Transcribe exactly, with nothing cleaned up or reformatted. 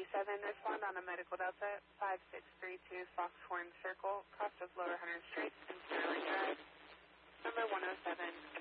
seven, respond on a medical delta, five six three two Foxhorn Circle, cross of Lower Hunter Street and Sterling Drive. Number one oh seven.